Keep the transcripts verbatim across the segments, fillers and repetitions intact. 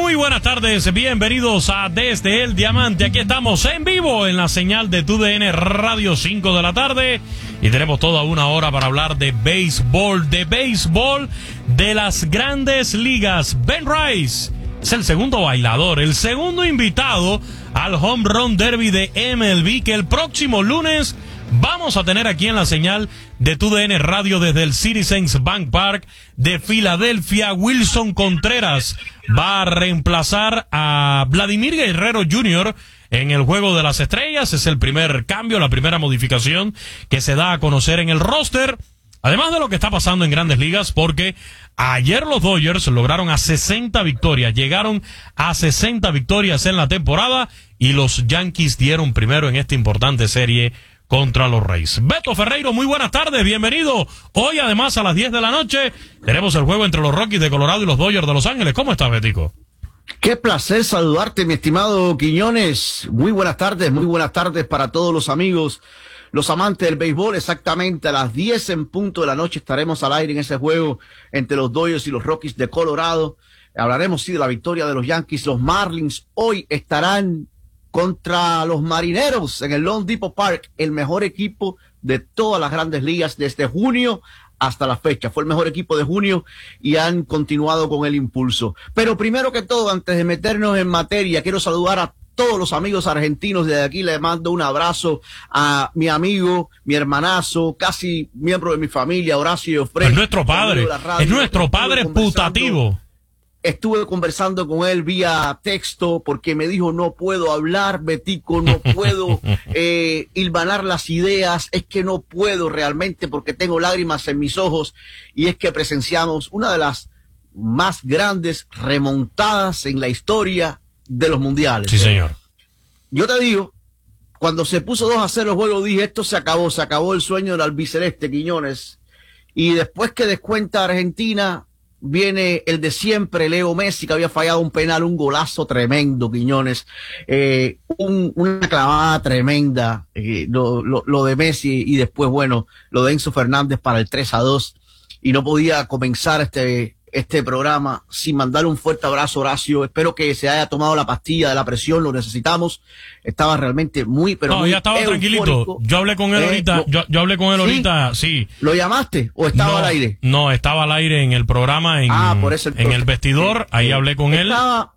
Muy buenas tardes, bienvenidos a Desde el Diamante. Aquí estamos en vivo en la señal de Tu D N Radio, cinco de la tarde, y tenemos toda una hora para hablar de béisbol, de béisbol de las grandes ligas. Ben Rice es el segundo bailador, el segundo invitado al Home Run Derby de M L B, que el próximo lunes vamos a tener aquí en la señal de Tu D N Radio desde el Citizens Bank Park de Filadelfia. Wilson Contreras va a reemplazar a Vladimir Guerrero junior en el Juego de las Estrellas. Es el primer cambio, la primera modificación que se da a conocer en el roster. Además de lo que está pasando en Grandes Ligas, porque ayer los Dodgers lograron a sesenta victorias, llegaron a sesenta victorias en la temporada, y los Yankees dieron primero en esta importante serie contra los Reyes. Beto Ferreiro, muy buenas tardes, bienvenido. Hoy, además, a las diez de la noche, tenemos el juego entre los Rockies de Colorado y los Dodgers de Los Ángeles. ¿Cómo estás, Betico? Qué placer saludarte, mi estimado Quiñones. Muy buenas tardes, muy buenas tardes para todos los amigos, los amantes del béisbol. Exactamente a las diez en punto de la noche estaremos al aire en ese juego entre los Dodgers y los Rockies de Colorado. Hablaremos, sí, de la victoria de los Yankees. Los Marlins hoy estarán contra los Marineros en el Lone Depot Park, el mejor equipo de todas las grandes ligas desde junio hasta la fecha. Fue el mejor equipo de junio y han continuado con el impulso. Pero primero que todo, antes de meternos en materia, quiero saludar a todos los amigos argentinos. Desde aquí les mando un abrazo a mi amigo, mi hermanazo, casi miembro de mi familia, Horacio Frey. Es nuestro padre, es nuestro padre putativo. Estuve conversando con él vía texto porque me dijo, no puedo hablar, Betico, no puedo eh, hilvanar las ideas, es que no puedo realmente porque tengo lágrimas en mis ojos, y es que presenciamos una de las más grandes remontadas en la historia de los mundiales. Sí, señor. Yo te digo, cuando se puso dos a cero el juego, dije, esto se acabó, se acabó el sueño del albiceleste, Quiñones. Y después que descuenta Argentina, viene el de siempre, Leo Messi, que había fallado un penal, un golazo tremendo, Quiñones, eh, un, una clavada tremenda, eh, lo, lo, lo de Messi, y después, bueno, lo de Enzo Fernández para el tres a dos, y no podía comenzar este, este programa sin mandarle un fuerte abrazo, Horacio. Espero que se haya tomado la pastilla de la presión, lo necesitamos. Estaba realmente muy, pero no, muy ya estaba eufórico. Tranquilito. Yo hablé con él eh, ahorita, lo, yo, yo hablé con él ¿sí? ahorita, sí. ¿Lo llamaste o estaba no, al aire? No, estaba al aire en el programa, en, ah, por eso el en el vestidor, sí. Ahí hablé con estaba...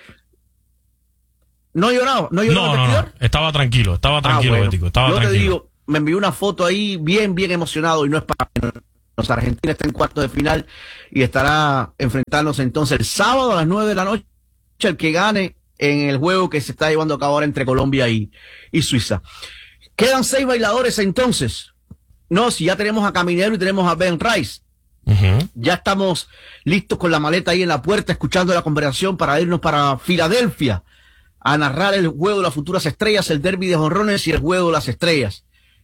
él. ¿No lloraba? ¿No lloraba no, el no, vestidor? no, estaba tranquilo, estaba tranquilo, ah, bueno. Bético, estaba yo tranquilo. Te digo, me envió una foto ahí bien, bien emocionado, y no es para los argentinos. Está en cuartos de final y estará enfrentándose entonces el sábado a las nueve de la noche el que gane en el juego que se está llevando a cabo ahora entre Colombia y, y Suiza. Quedan seis bailadores entonces. No, si ya tenemos a Caminero y tenemos a Ben Rice. Uh-huh. Ya estamos listos con la maleta ahí en la puerta, escuchando la conversación para irnos para Filadelfia a narrar el juego de las futuras estrellas, el derbi de jonrones y el juego de las estrellas.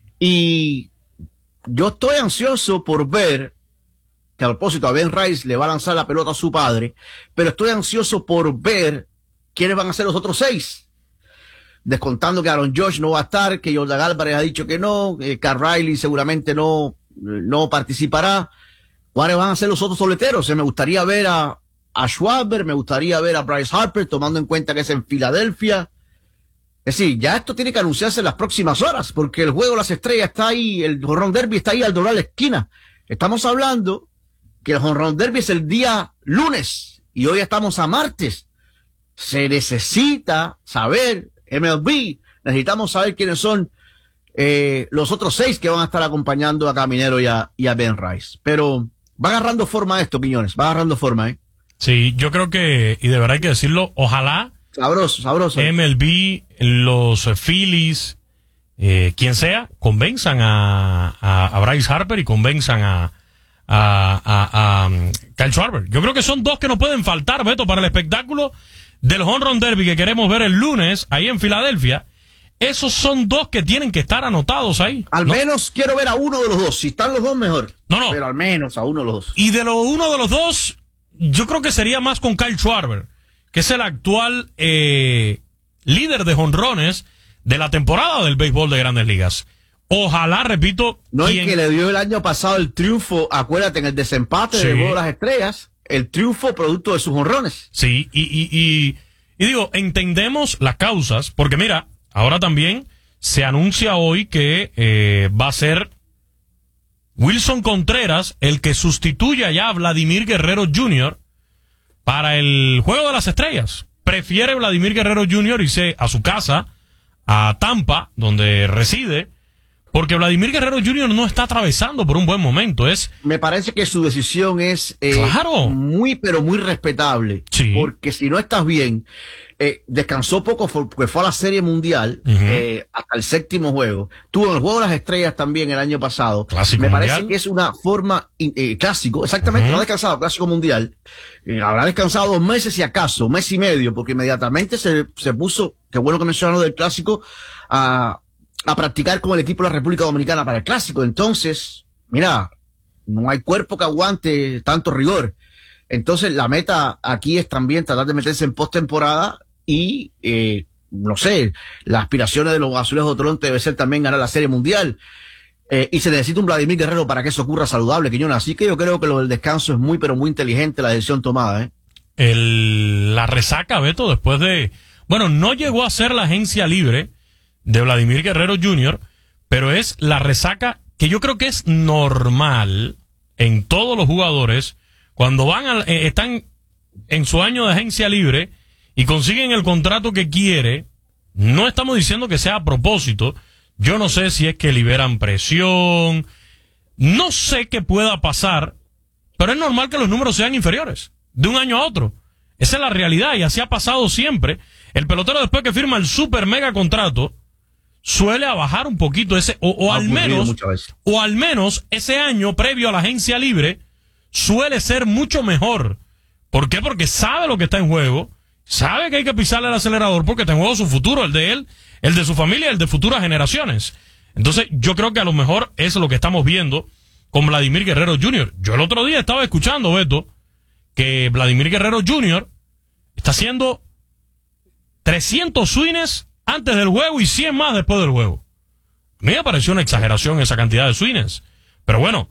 Y yo estoy ansioso por ver, que a propósito a Ben Rice le va a lanzar la pelota a su padre, pero estoy ansioso por ver quiénes van a ser los otros seis. Descontando que Aaron Judge no va a estar, que Jordan Álvarez ha dicho que no, eh, Carl Riley seguramente no, no participará. ¿Cuáles van a ser los otros soleteros? Eh, me gustaría ver a, a Schwarber, me gustaría ver a Bryce Harper, tomando en cuenta que es en Filadelfia. Es decir, ya esto tiene que anunciarse en las próximas horas, porque el juego de las estrellas está ahí, el Home Run Derby está ahí al doblar la esquina. Estamos hablando que el Home Run Derby es el día lunes, y hoy estamos a martes. Se necesita saber, M L B, necesitamos saber quiénes son eh, los otros seis que van a estar acompañando a Caminero y a, y a Ben Rice. Pero va agarrando forma esto, Quiñones, va agarrando forma, ¿eh? Sí, yo creo que, y de verdad hay que decirlo, ojalá Sabroso, sabroso. M L B, los Phillies, eh, quien sea, convenzan a, a, a Bryce Harper y convenzan a, a, a, a um, Kyle Schwarber. Yo creo que son dos que no pueden faltar, Beto, para el espectáculo del Home Run Derby que queremos ver el lunes ahí en Filadelfia. Esos son dos que tienen que estar anotados ahí. Al ¿no? menos quiero ver a uno de los dos. Si están los dos, mejor. No, no. Pero al menos a uno de los dos. Y de lo uno de los dos, yo creo que sería más con Kyle Schwarber, que es el actual eh, líder de jonrones de la temporada del béisbol de Grandes Ligas. Ojalá, repito... No, quien... y que le dio el año pasado el triunfo, acuérdate, en el desempate sí. del juego de las estrellas. el triunfo producto de sus honrones. Sí, y, y, y, y digo, entendemos las causas, porque mira, ahora también se anuncia hoy que eh, va a ser Wilson Contreras el que sustituya ya a Vladimir Guerrero junior para el Juego de las Estrellas. Prefiere Vladimir Guerrero junior irse a su casa, a Tampa, donde reside, porque Vladimir Guerrero junior no está atravesando por un buen momento. Es Me parece que su decisión es eh, Claro. muy, pero muy respetable. Sí. Porque si no estás bien, eh, descansó poco porque fue a la Serie Mundial, Ujú. eh, hasta el séptimo juego. Tuvo en el Juego de las Estrellas también el año pasado. Clásico Me mundial. parece que es una forma, eh, clásico, exactamente, Ujú. no ha descansado, Clásico Mundial. Eh, habrá descansado dos meses si acaso, mes y medio, porque inmediatamente se, se puso, qué bueno que mencionaron del Clásico, a... a practicar con el equipo de la República Dominicana para el Clásico. Entonces, mira, no hay cuerpo que aguante tanto rigor. Entonces, la meta aquí es también tratar de meterse en postemporada y, eh, no sé, las aspiraciones de los Azulejos de Toronto debe ser también ganar la Serie Mundial. Eh, y se necesita un Vladimir Guerrero para que eso ocurra saludable, Quiñones. Así que yo creo que lo del descanso es muy, pero muy inteligente la decisión tomada, ¿eh? el, la resaca, Beto, después de... Bueno, no llegó a ser la agencia libre de Vladimir Guerrero junior, pero es la resaca que yo creo que es normal en todos los jugadores cuando van a, eh, están en su año de agencia libre y consiguen el contrato que quiere. No estamos diciendo que sea a propósito. Yo no sé si es que liberan presión, no sé qué pueda pasar, pero es normal que los números sean inferiores de un año a otro. Esa es la realidad y así ha pasado siempre. El pelotero, después que firma el super mega contrato, suele a bajar un poquito ese, o, o al menos, o al menos ese año previo a la agencia libre suele ser mucho mejor. ¿Por qué? Porque sabe lo que está en juego, sabe que hay que pisarle el acelerador porque está en juego su futuro, el de él, el de su familia, el de futuras generaciones. Entonces, yo creo que a lo mejor es lo que estamos viendo con Vladimir Guerrero junior Yo el otro día estaba escuchando, Beto, que Vladimir Guerrero junior está haciendo trescientos swings antes del juego y cien más después del juego. A mí me pareció una exageración esa cantidad de swings. Pero bueno,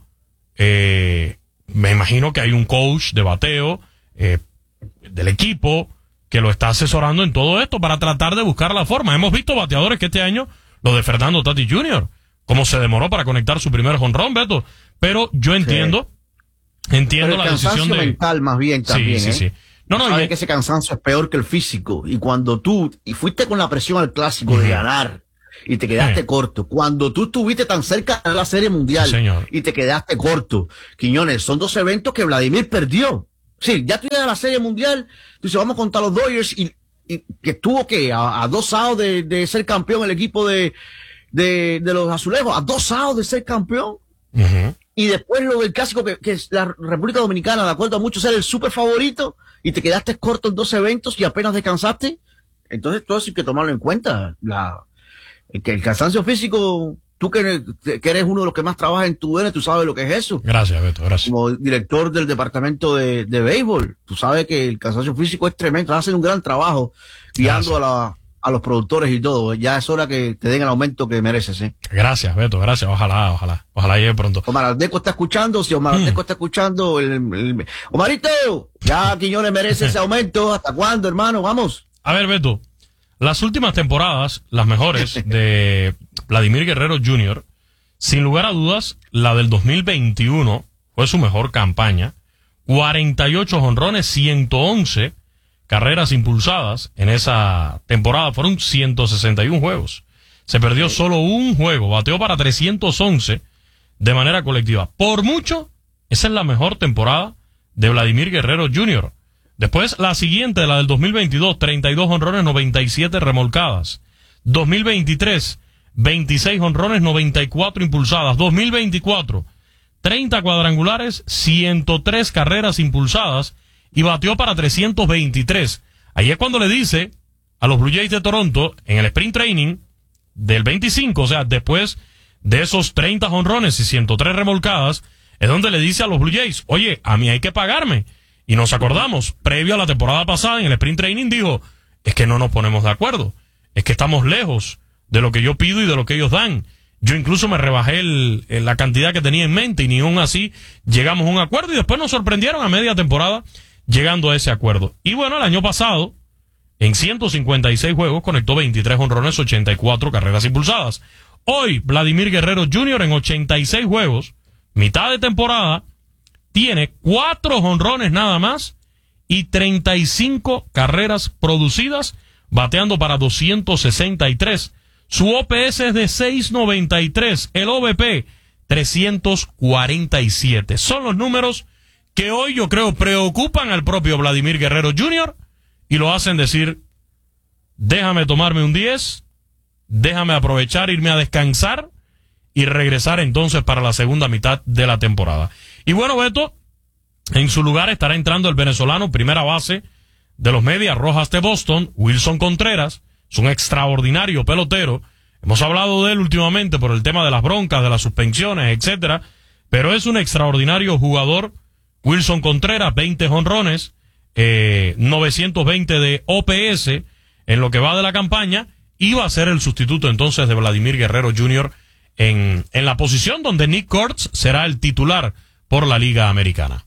eh, me imagino que hay un coach de bateo eh, del equipo que lo está asesorando en todo esto para tratar de buscar la forma. Hemos visto bateadores que este año, lo de Fernando Tatis junior, cómo se demoró para conectar su primer jonrón, Beto. Pero yo entiendo, sí. entiendo Pero la decisión de... mental más bien también, sí, sí, ¿eh? sí. No, no, Sabes y... que ese cansancio es peor que el físico. Y cuando tú, y fuiste con la presión al Clásico uh-huh. de ganar, y te quedaste sí. corto. Cuando tú estuviste tan cerca de la Serie Mundial, sí, y te quedaste corto. Quiñones, son dos eventos que Vladimir perdió. Sí, ya tú llegas a la Serie Mundial, tú dices, vamos contra los Dodgers, y, y que estuvo, ¿qué? A, a dos outs de, de ser campeón el equipo de, de, de los Azulejos, a dos outs de ser campeón. Uh-huh. Y después lo del Clásico, que, que es la República Dominicana, de acuerdo a muchos, ser el súper favorito, y te quedaste corto en dos eventos y apenas descansaste. Entonces todo eso hay que tomarlo en cuenta. La, el, el cansancio físico, tú que, que eres uno de los que más trabaja en tu D N, tú sabes lo que es eso. Gracias, Beto, gracias. Como director del departamento de, de béisbol, tú sabes que el cansancio físico es tremendo. Estás haciendo un gran trabajo guiando a la... a los productores y todo. Ya es hora que te den el aumento que mereces, ¿eh? Gracias, Beto, gracias. Ojalá, ojalá. Ojalá llegue pronto. Omar Aldeco está escuchando. Si Omar mm. Aldeco está escuchando, el, el... Omarito, ya Quiñones merece ese aumento. ¿Hasta cuándo, hermano? Vamos. A ver, Beto, las últimas temporadas, las mejores de Vladimir Guerrero junior, sin lugar a dudas, la del dos mil veintiuno fue su mejor campaña. cuarenta y ocho jonrones, ciento once carreras impulsadas en esa temporada. Fueron ciento sesenta y uno juegos. Se perdió solo un juego. Bateó para trescientos once de manera colectiva. Por mucho, esa es la mejor temporada de Vladimir Guerrero junior Después, la siguiente, la del dos mil veintidós, treinta y dos jonrones, noventa y siete remolcadas. dos mil veintitrés, veintiséis jonrones, noventa y cuatro impulsadas. dos mil veinticuatro, treinta cuadrangulares, ciento tres carreras impulsadas. Y batió para trescientos veintitrés. Ahí es cuando le dice a los Blue Jays de Toronto, en el sprint training del veinticinco, o sea, después de esos treinta jonrones y ciento tres remolcadas, es donde le dice a los Blue Jays, oye, a mí hay que pagarme. Y nos acordamos, previo a la temporada pasada, en el sprint training dijo, es que no nos ponemos de acuerdo. Es que estamos lejos de lo que yo pido y de lo que ellos dan. Yo incluso me rebajé el, el, la cantidad que tenía en mente y ni aún así llegamos a un acuerdo y después nos sorprendieron a media temporada llegando a ese acuerdo. Y bueno, el año pasado, en ciento cincuenta y seis juegos, conectó veintitrés jonrones, ochenta y cuatro carreras impulsadas. Hoy, Vladimir Guerrero junior en ochenta y seis juegos, mitad de temporada, tiene cuatro jonrones nada más y treinta y cinco carreras producidas, bateando para doscientos sesenta y tres. Su O P S es de seis noventa y tres, el O V P trescientos cuarenta y siete. Son los números que hoy yo creo preocupan al propio Vladimir Guerrero junior y lo hacen decir, déjame tomarme un diez, déjame aprovechar, irme a descansar y regresar entonces para la segunda mitad de la temporada. Y bueno, Beto, en su lugar estará entrando el venezolano, primera base de los Medias Rojas de Boston, Wilson Contreras. Es un extraordinario pelotero. Hemos hablado de él últimamente por el tema de las broncas, de las suspensiones, etcétera. Pero es un extraordinario jugador. Wilson Contreras, veinte jonrones, eh, novecientos veinte de O P S en lo que va de la campaña. Iba a ser el sustituto entonces de Vladimir Guerrero junior en, en la posición donde Nick Kurtz será el titular por la Liga Americana.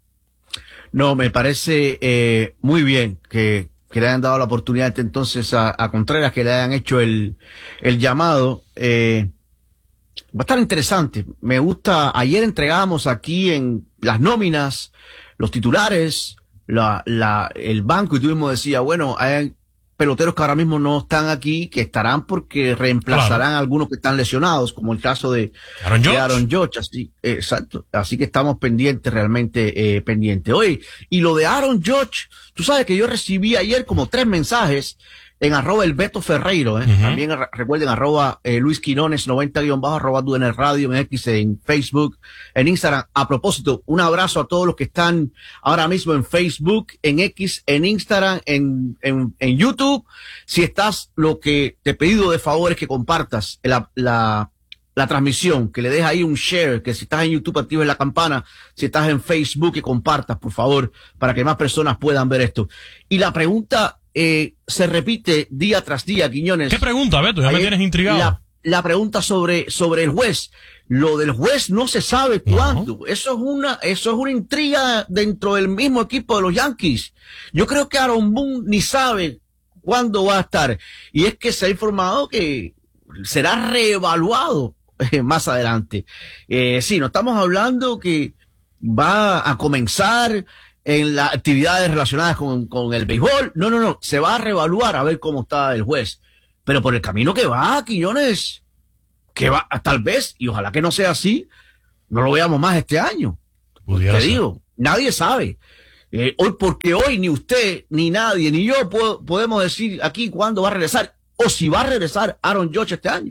No, me parece eh, muy bien que... que le hayan dado la oportunidad entonces a, a Contreras, que le hayan hecho el, el llamado. Eh, va a estar interesante. Me gusta, ayer entregábamos aquí en las nóminas, los titulares, la, la, el banco, y tú mismo decías, bueno, hay peloteros que ahora mismo no están aquí, que estarán porque reemplazarán claro. a algunos que están lesionados, como el caso de Aaron Judge. De Aaron Judge así, eh, exacto. Así que estamos pendientes, realmente eh, pendientes. Oye, y lo de Aaron Judge, tú sabes que yo recibí ayer como tres mensajes en arroba el Beto Ferreiro, ¿eh? Uh-huh. También recuerden arroba eh, Luis Quinones noventa guión bajo, arroba D N Radio, en X, en Facebook, en Instagram. A propósito, un abrazo a todos los que están ahora mismo en Facebook, en X, en Instagram, en, en, en YouTube. Si estás, lo que te he pedido de favor es que compartas la, la, la transmisión, que le des ahí un share, que si estás en YouTube actives la campana, si estás en Facebook que compartas, por favor, para que más personas puedan ver esto. Y la pregunta Eh, se repite día tras día, Quiñones. ¿Qué pregunta, Beto? Ya Ayer, me tienes intrigado. La, la pregunta sobre, sobre el juez. Lo del juez no se sabe cuándo. No. Eso es una, eso es una intriga dentro del mismo equipo de los Yankees. Yo creo que Aaron Boone ni sabe cuándo va a estar. Y es que se ha informado que será reevaluado eh, más adelante. Eh, sí, no estamos hablando que va a comenzar en las actividades relacionadas con, con el béisbol. No, no, no. Se va a reevaluar a ver cómo está el juez. Pero por el camino que va, Quiñones, que va, tal vez, y ojalá que no sea así, no lo veamos más este año. Te digo, nadie sabe. Eh, hoy, porque hoy ni usted, ni nadie, ni yo puedo, podemos decir aquí cuándo va a regresar, o si va a regresar Aaron Judge este año.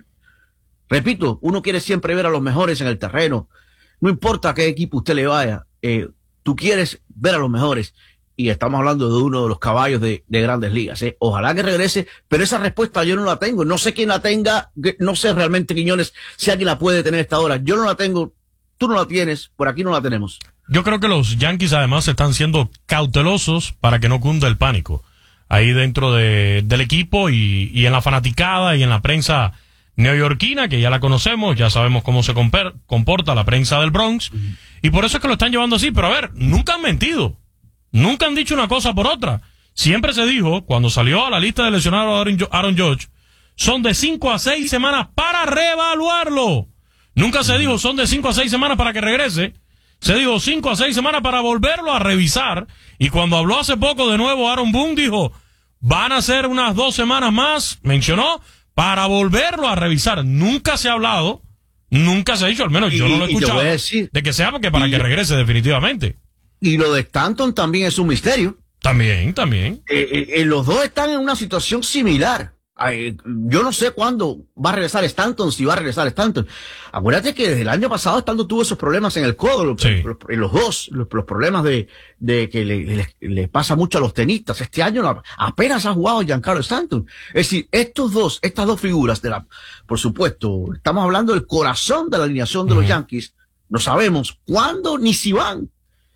Repito, uno quiere siempre ver a los mejores en el terreno. No importa a qué equipo usted le vaya, eh, tú quieres ver a los mejores, y estamos hablando de uno de los caballos de, de Grandes Ligas, ¿eh? Ojalá que regrese, pero esa respuesta yo no la tengo, no sé quién la tenga, no sé realmente, Quiñones, si alguien la puede tener a esta hora. Yo no la tengo, tú no la tienes, por aquí no la tenemos. Yo creo que los Yankees además están siendo cautelosos para que no cunda el pánico ahí dentro de, del equipo y, y en la fanaticada y en la prensa neoyorquina, que ya la conocemos, ya sabemos cómo se comper, comporta la prensa del Bronx, uh-huh. y por eso es que lo están llevando así. Pero a ver, nunca han mentido, nunca han dicho una cosa por otra. Siempre se dijo, cuando salió a la lista de lesionados Aaron, Aaron Judge, son de cinco a seis semanas para reevaluarlo. Nunca se dijo son de cinco a seis semanas para que regrese. Se dijo cinco a seis semanas para volverlo a revisar. Y cuando habló hace poco de nuevo Aaron Boone, dijo, van a ser unas dos semanas más, mencionó, para volverlo a revisar. Nunca se ha hablado, nunca se ha dicho, al menos yo y, no lo he escuchado, decir, de que sea porque para y, que regrese definitivamente. Y lo de Stanton también es un misterio. También, también. Eh, eh, los dos están en una situación similar. Ay, yo no sé cuándo va a regresar Stanton, si va a regresar Stanton. Acuérdate que desde el año pasado Stanton tuvo esos problemas en el codo, sí. los, los dos, los, los problemas de, de que le, le, le pasa mucho a los tenistas. Este año no, apenas ha jugado Giancarlo Stanton. Es decir, estos dos, estas dos figuras de la, por supuesto, estamos hablando del corazón de la alineación de uh-huh. los Yankees. No sabemos cuándo ni si van.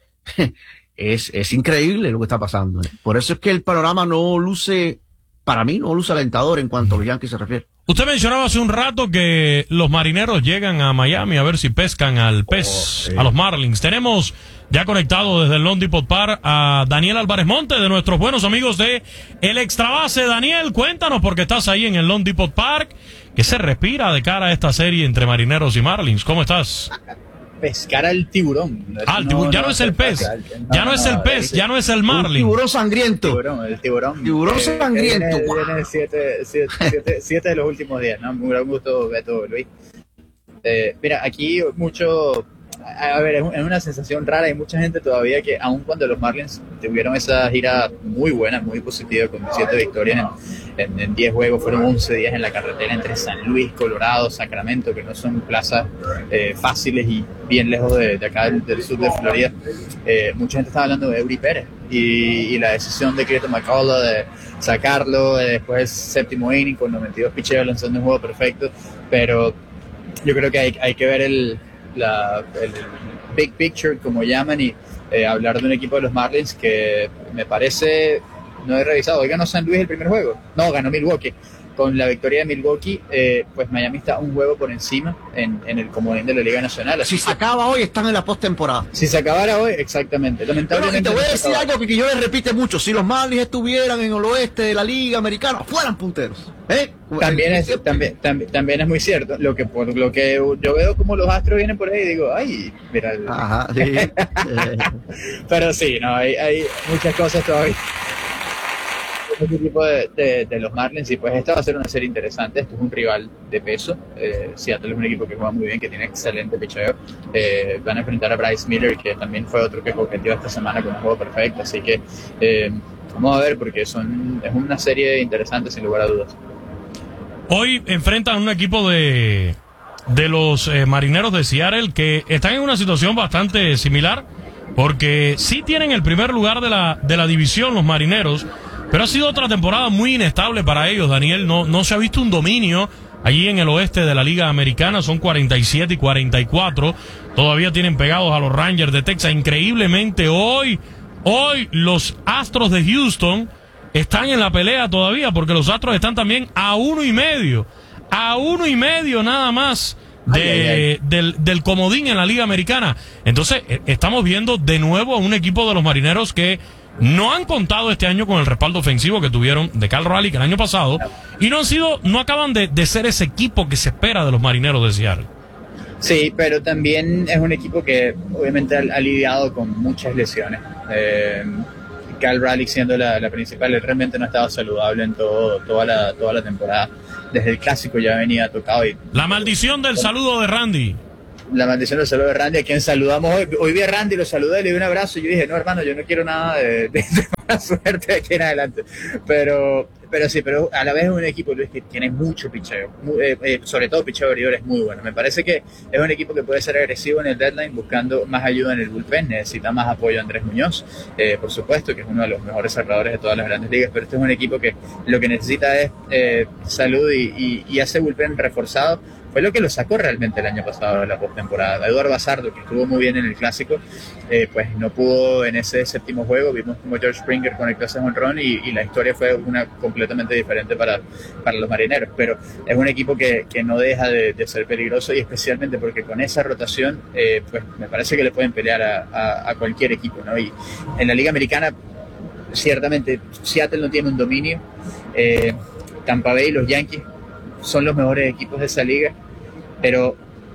es, es increíble lo que está pasando. Por eso es que el panorama no luce, para mí no luce alentador en cuanto a los Yankees se refiere. Usted mencionaba hace un rato que los marineros llegan a Miami a ver si pescan al pez, oh, sí. a los Marlins. Tenemos ya conectado desde el Lone Depot Park a Daniel Álvarez Monte, de nuestros buenos amigos de El Extrabase. Daniel, cuéntanos, porque estás ahí en el Lone Depot Park, ¿qué se respira de cara a esta serie entre marineros y Marlins? ¿Cómo estás? Pescar al tiburón. Ah, el tiburón. No, ya no, no es el pez. No, ya no, no es el pez, ya no es el Marlin. El tiburón sangriento. El tiburón, el tiburón. Tiburón eh, sangriento. Viene, wow. viene siete, siete, siete, siete de los últimos días, ¿no? Muy gran gusto, Beto, Luis. Eh, mira, aquí mucho... A ver, es una sensación rara. Hay mucha gente todavía que, aun cuando los Marlins tuvieron esa gira muy buena, muy positiva, con siete victorias en, en, en diez juegos, fueron once días en la carretera entre San Luis, Colorado, Sacramento, que no son plazas eh, fáciles y bien lejos de, de acá del, del sur de Florida. Eh, mucha gente estaba hablando de Eury Pérez y, y la decisión de Clayton McCullough de sacarlo eh, después del séptimo inning con noventa y dos picheos lanzando un juego perfecto, pero yo creo que hay, hay que ver el La, el big picture, como llaman, y eh, hablar de un equipo de los Marlins que me parece, no he revisado, hoy ganó San Luis el primer juego, no, ganó Milwaukee. Con la victoria de Milwaukee, eh, pues Miami está un juego por encima en, en el comodín de la Liga Nacional. Así si se acaba hoy, están en la postemporada. Si se acabara hoy, exactamente. Lamentablemente. Bueno, y te voy a decir algo que yo les repite mucho: si los Marlins estuvieran en el oeste de la Liga Americana, fueran punteros. ¿Eh? También es, también, también, también es muy cierto. Lo que por lo que yo veo como los Astros vienen por ahí, digo, ay, mira. El... Ajá, sí. Pero sí, no, hay, hay muchas cosas todavía. Este equipo de, de, de los Marlins, y pues esta va a ser una serie interesante. Esto es un rival de peso. eh, Seattle es un equipo que juega muy bien, que tiene excelente picheo. eh, van a enfrentar a Bryce Miller, que también fue otro que competió esta semana con un juego perfecto, así que eh, vamos a ver, porque son es una serie interesante sin lugar a dudas. Hoy enfrentan un equipo de de los eh, marineros de Seattle, que están en una situación bastante similar, porque sí tienen el primer lugar de la de la división los marineros, pero ha sido otra temporada muy inestable para ellos, Daniel. No, no se ha visto un dominio allí en el oeste de la Liga Americana. Son cuarenta y siete y cuarenta y cuatro. Todavía tienen pegados a los Rangers de Texas. Increíblemente, hoy, hoy los Astros de Houston están en la pelea todavía, porque los Astros están también a uno y medio. A uno y medio nada más de, ay, ay, ay. Del, del comodín en la Liga Americana. Entonces, estamos viendo de nuevo a un equipo de los marineros que no han contado este año con el respaldo ofensivo que tuvieron de Cal Raleigh el año pasado, y no han sido, no acaban de, de ser ese equipo que se espera de los marineros de Seattle. Sí, pero también es un equipo que obviamente ha, ha lidiado con muchas lesiones. Eh, Cal Raleigh siendo la, la principal, él realmente no estaba saludable en todo, toda la, toda la temporada. Desde el clásico ya venía tocado. Y la maldición del saludo de Randy. La maldición del saludo de Randy, a quien saludamos hoy. Hoy vi a Randy, lo saludé, le di un abrazo y yo dije, no, hermano, yo no quiero nada de, de, de mala suerte de aquí en adelante. Pero, pero sí, pero a la vez es un equipo, Luis, que tiene mucho picheo. Muy, eh, eh, sobre todo picheo abridor es muy bueno. Me parece que es un equipo que puede ser agresivo en el deadline, buscando más ayuda en el bullpen. Necesita más apoyo a Andrés Muñoz, eh, por supuesto, que es uno de los mejores cerradores de todas las grandes ligas. Pero este es un equipo que lo que necesita es eh, salud y, y, y hace bullpen reforzado. Fue lo que lo sacó realmente el año pasado de la postemporada. Eduardo Bazardo, que estuvo muy bien en el clásico, eh, pues no pudo en ese séptimo juego. Vimos como George Springer conectó ese jonrón y, y la historia fue una completamente diferente para, para los marineros. Pero es un equipo que, que no deja de, de ser peligroso, y especialmente porque con esa rotación, eh, pues me parece que le pueden pelear a, a, a cualquier equipo, ¿no? Y en la Liga Americana, ciertamente, Seattle no tiene un dominio. Eh, Tampa Bay y los Yankees son los mejores equipos de esa liga, pero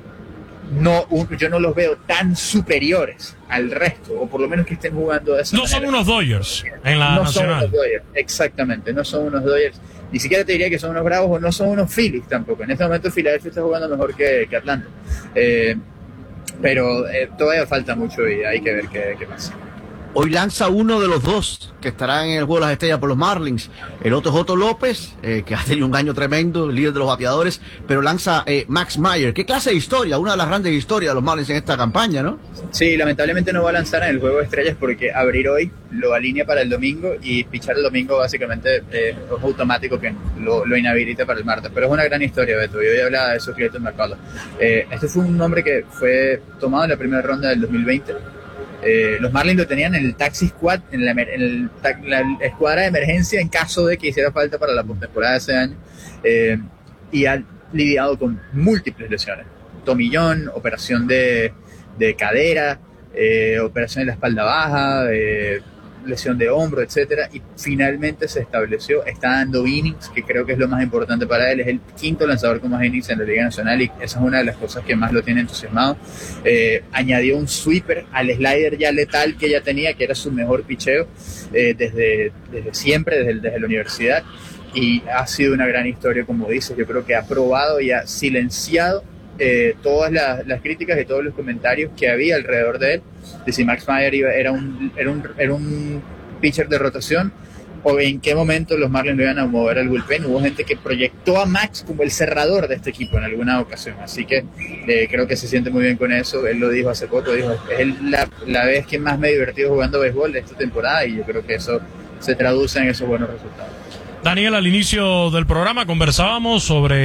no, yo no los veo tan superiores al resto, o por lo menos que estén jugando de esa no manera. Son unos Dodgers en la no nacional. Son unos Dodgers, exactamente, no son unos Dodgers. Ni siquiera te diría que son unos Bravos, o no son unos Phillies tampoco. En este momento Philadelphia está jugando mejor que, que Atlanta, eh, pero eh, todavía falta mucho y hay que ver qué, qué pasa. Hoy lanza uno de los dos que estarán en el juego de las estrellas por los Marlins. El otro es Otto López, eh, que ha tenido un año tremendo, líder de los bateadores, pero lanza eh, Max Meyer. ¿Qué clase de historia? Una de las grandes historias de los Marlins en esta campaña, ¿no? Sí, lamentablemente no va a lanzar en el juego de estrellas porque abrir hoy lo alinea para el domingo, y pichar el domingo básicamente eh, es automático que lo, lo inhabilita para el martes. Pero es una gran historia, Beto. Yo hoy hablaba de eso, Clayton McCullough. Eh, este fue un hombre que fue tomado en la primera ronda del dos mil veinte. Eh, los Marlins lo tenían en el taxi squad, en la, en el, la escuadra de emergencia en caso de que hiciera falta para la postemporada de ese año. Eh, y ha lidiado con múltiples lesiones. Tomillón, operación de, de cadera, eh, operación de la espalda baja, eh, lesión de hombro, etcétera, y finalmente se estableció, está dando innings, que creo que es lo más importante para él, es el quinto lanzador con más innings en la Liga Nacional y esa es una de las cosas que más lo tiene entusiasmado. Eh, añadió un sweeper al slider ya letal que ya tenía, que era su mejor picheo eh, desde, desde siempre, desde, desde la universidad, y ha sido una gran historia, como dices. Yo creo que ha probado y ha silenciado eh, todas las, las críticas y todos los comentarios que había alrededor de él, de si Max Meyer iba, era, un, era, un, era un pitcher de rotación o en qué momento los Marlins lo iban a mover al bullpen. Hubo gente que proyectó a Max como el cerrador de este equipo en alguna ocasión, así que eh, creo que se siente muy bien con eso. Él lo dijo hace poco, dijo, es la, la vez que más me he divertido jugando béisbol de esta temporada, y yo creo que eso se traduce en esos buenos resultados. Daniel, al inicio del programa conversábamos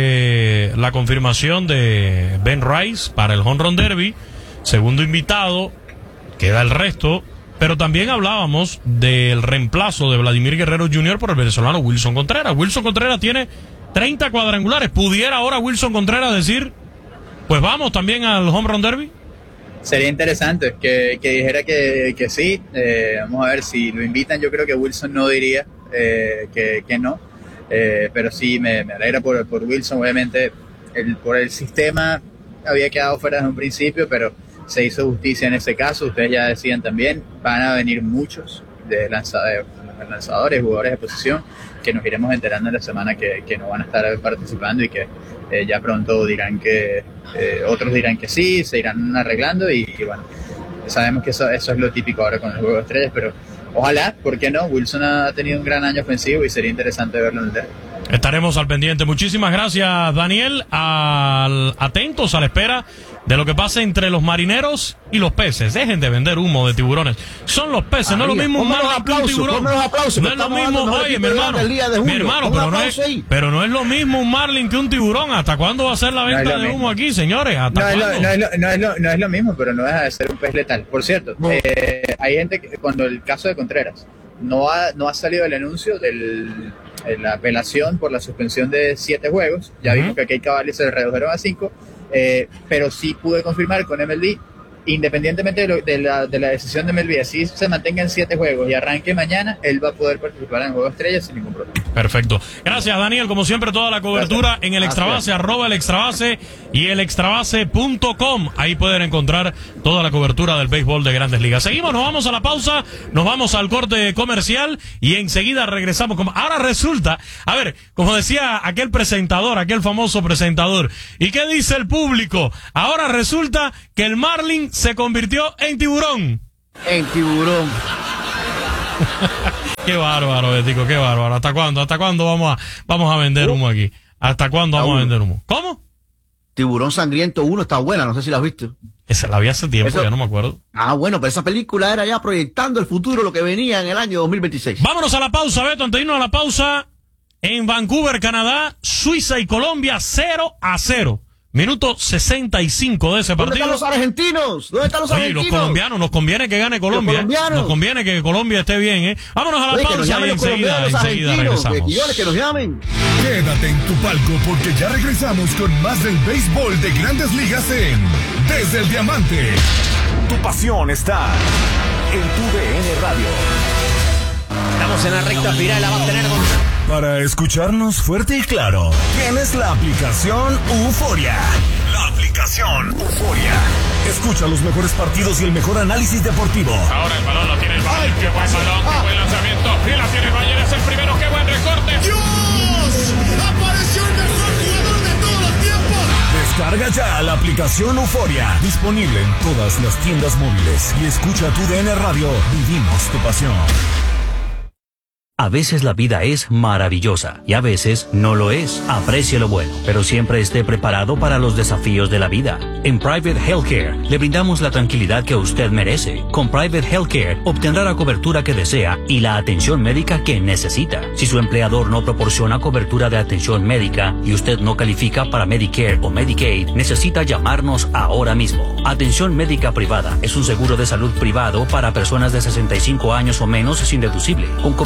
sobre la confirmación de Ben Rice para el Home Run Derby, segundo invitado, queda el resto, pero también hablábamos del reemplazo de Vladimir Guerrero junior por el venezolano Wilson Contreras. Wilson Contreras tiene treinta cuadrangulares. ¿Pudiera ahora Wilson Contreras decir, pues vamos también al Home Run Derby? Sería interesante que, que dijera que, que sí. Eh, vamos a ver si lo invitan. Yo creo que Wilson no diría eh, que, que no, eh, pero sí me, me alegra por, por Wilson. Obviamente el, por el sistema había quedado fuera desde un principio, pero se hizo justicia en ese caso. Ustedes ya decían también, van a venir muchos de lanzadores, lanzadores, jugadores de posición, que nos iremos enterando en la semana que, que no van a estar participando y que eh, ya pronto dirán que, eh, otros dirán que sí, se irán arreglando y, y bueno, sabemos que eso, eso es lo típico ahora con el juego de estrellas, pero ojalá, ¿por qué no? Wilson ha tenido un gran año ofensivo y sería interesante verlo en el derby. Estaremos al pendiente. Muchísimas gracias, Daniel. Al, atentos a la espera de lo que pase entre los marineros y los peces. Dejen de vender humo de tiburones. Son los peces, no es lo mismo un marlin que un tiburón. No es lo mismo, oye, mi hermano, mi hermano, pero no, es, pero no es lo mismo un marlin que un tiburón. ¿Hasta cuándo va a ser la venta de humo aquí, señores? ¿Hasta no, cuándo? Es lo, no, es lo, no, es lo, no es lo mismo, pero no deja de ser un pez letal. Por cierto, no. eh, hay gente que, cuando el caso de Contreras, no ha, no ha salido el anuncio del... la apelación por la suspensión de siete juegos, ya uh-huh. vimos que aquí Cavalli se redujeron a cinco, eh, pero sí pude confirmar con M L B, independientemente de, lo, de, la, de la decisión de M L B, así se mantenga en siete juegos y arranque mañana, él va a poder participar en el Juego de Estrellas sin ningún problema. Perfecto. Gracias, Daniel. Como siempre, toda la cobertura Gracias. en el Extrabase, arroba el Extrabase y el extrabase punto com. Ahí pueden encontrar toda la cobertura del béisbol de Grandes Ligas. Seguimos, nos vamos a la pausa, nos vamos al corte comercial y enseguida regresamos. Ahora resulta, a ver, como decía aquel presentador, aquel famoso presentador, ¿y qué dice el público? Ahora resulta que el Marlin se convirtió en tiburón. En tiburón. Qué bárbaro, Betico, qué bárbaro. ¿Hasta cuándo? ¿Hasta cuándo vamos a, vamos a vender humo aquí? ¿Hasta cuándo vamos a vender humo? ¿Cómo? Tiburón Sangriento uno está buena, no sé si la has visto. Esa la vi hace tiempo, Eso... ya no me acuerdo. Ah, bueno, pero esa película era ya proyectando el futuro, lo que venía en el año dos mil veintiséis. Vámonos a la pausa, Beto, antes de irnos a la pausa. En Vancouver, Canadá, Suiza y Colombia cero a cero. Minuto sesenta y cinco de ese partido. ¿Dónde están los argentinos? ¿Dónde están los Oye, argentinos? los colombianos, nos conviene que gane Colombia. Nos conviene que Colombia esté bien, ¿eh? Vámonos a la Oye, pausa y enseguida, enseguida regresamos. Que, que nos llamen. Quédate en tu palco porque ya regresamos con más del béisbol de Grandes Ligas en Desde el Diamante. Tu pasión está en tu D N Radio. Estamos en la recta final, la va a tener con... Para escucharnos fuerte y claro, tienes la aplicación Euforia. La aplicación Euforia. Escucha los mejores partidos y el mejor análisis deportivo. Ahora el balón lo tiene el Bayern. Qué buen balón, qué buen lanzamiento. Y la tiene el Bayern, es el primero, qué buen recorte. ¡Dios! ¡Apareció el mejor jugador de todos los tiempos! Descarga ya la aplicación Euforia. Disponible en todas las tiendas móviles. Y escucha tu D N Radio. Vivimos tu pasión. A veces la vida es maravillosa y a veces no lo es. Aprecie lo bueno, pero siempre esté preparado para los desafíos de la vida. En Private Healthcare le brindamos la tranquilidad que usted merece. Con Private Healthcare obtendrá la cobertura que desea y la atención médica que necesita. Si su empleador no proporciona cobertura de atención médica y usted no califica para Medicare o Medicaid, necesita llamarnos ahora mismo. Atención médica privada es un seguro de salud privado para personas de sesenta y cinco años o menos sin deducible, con cobertura médica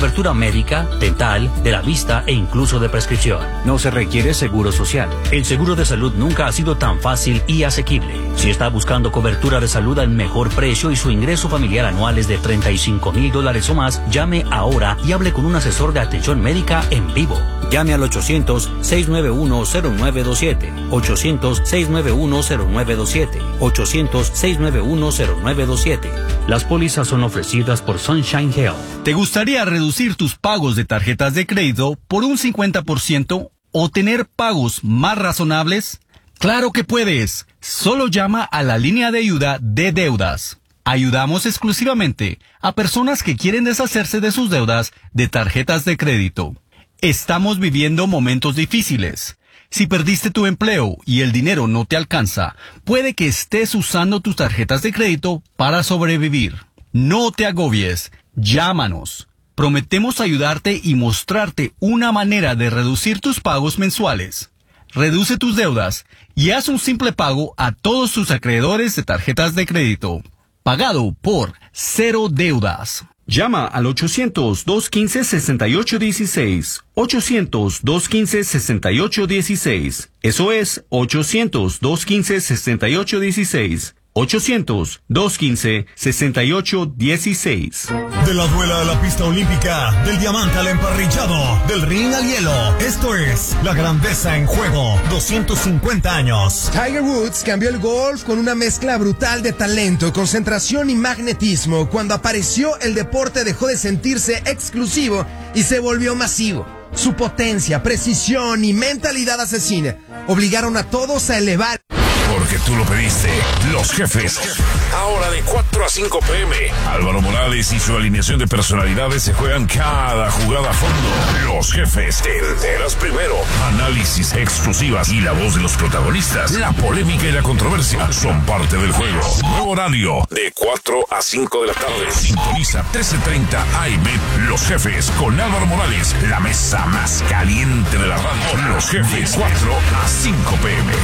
médica, dental, de la vista e incluso de prescripción. No se requiere seguro social. El seguro de salud nunca ha sido tan fácil y asequible. Si está buscando cobertura de salud al mejor precio y su ingreso familiar anual es de treinta y cinco mil dólares o más, llame ahora y hable con un asesor de atención médica en vivo. Llame al ochocientos, seis nueve uno, cero nueve dos siete, ochocientos, seis nueve uno, cero nueve dos siete, ochocientos, seis nueve uno, cero nueve dos siete. Las pólizas son ofrecidas por Sunshine Health. ¿Te gustaría reducir tus pagos de tarjetas de crédito por un cincuenta por ciento o tener pagos más razonables? ¡Claro que puedes! Solo llama a la línea de ayuda de deudas. Ayudamos exclusivamente a personas que quieren deshacerse de sus deudas de tarjetas de crédito. Estamos viviendo momentos difíciles. Si perdiste tu empleo y el dinero no te alcanza, puede que estés usando tus tarjetas de crédito para sobrevivir. No te agobies. Llámanos. Prometemos ayudarte y mostrarte una manera de reducir tus pagos mensuales. Reduce tus deudas y haz un simple pago a todos tus acreedores de tarjetas de crédito. Pagado por Cero Deudas. Llama al ochocientos, dos quince, sesenta y ocho dieciséis. ochocientos, dos quince, sesenta y ocho dieciséis. Eso es ochocientos, dos quince, sesenta y ocho dieciséis. ochocientos, dos quince, sesenta y ocho dieciséis. De la duela a la pista olímpica, del diamante al emparrillado, del ring al hielo. Esto es La Grandeza en Juego, doscientos cincuenta años. Tiger Woods cambió el golf con una mezcla brutal de talento, concentración y magnetismo. Cuando apareció, el deporte dejó de sentirse exclusivo y se volvió masivo. Su potencia, precisión y mentalidad asesina obligaron a todos a elevar. Porque tú lo pediste. Los Jefes. Ahora de cuatro a cinco pe eme. Álvaro Morales y su alineación de personalidades se juegan cada jugada a fondo. Los Jefes. Te enteras primero. Análisis exclusivas y la voz de los protagonistas. La polémica y la controversia son parte del juego. Nuevo horario de cuatro a cinco de la tarde. Sintoniza trece treinta A M. Los Jefes con Álvaro Morales. La mesa más caliente de la radio. Los Jefes. cuatro a cinco pe eme.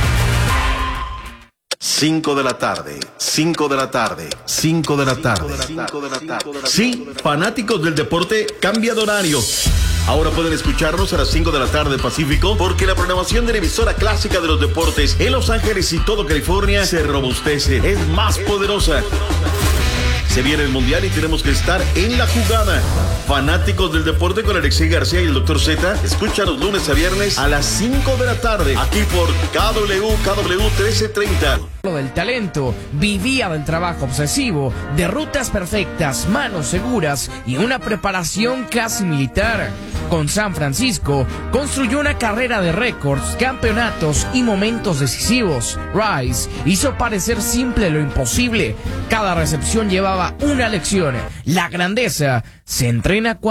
cinco de la tarde, cinco de la tarde, cinco de la tarde. Sí, fanáticos del deporte, cambia de horario. Ahora pueden escucharnos a las cinco de la tarde Pacífico, porque la programación de la emisora clásica de los deportes en Los Ángeles y todo California se robustece, es más poderosa. Se viene el Mundial y tenemos que estar en la jugada. Fanáticos del deporte con Alexei García y el doctor Z, escúchanos lunes a viernes a las cinco de la tarde, aquí por K W K W trece treinta. Del talento, vivía del trabajo obsesivo, de rutas perfectas, manos seguras y una preparación casi militar. Con San Francisco, construyó una carrera de récords, campeonatos y momentos decisivos. Rice hizo parecer simple lo imposible. Cada recepción llevaba una lección. La grandeza se entrena cuando